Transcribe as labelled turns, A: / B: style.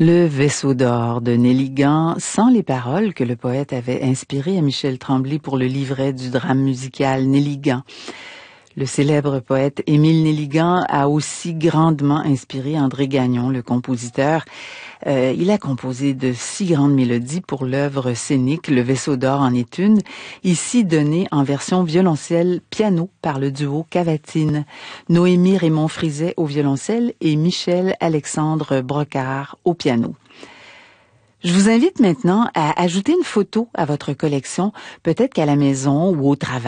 A: Le Vaisseau d'or de Néligan, sans les paroles que le poète avait inspirées à Michel Tremblay pour le livret du drame musical Néligan. Le célèbre poète Émile Néligan a aussi grandement inspiré André Gagnon, le compositeur. Il a composé de si grandes mélodies pour l'œuvre scénique Le Vaisseau d'or en est une, ici donnée en version violoncelle-piano par le duo Cavatine, Noémie Raymond Frizet au violoncelle et Michel Alexandre Brocard au piano. Je vous invite maintenant à ajouter une photo à votre collection, peut-être qu'à la maison ou au travail.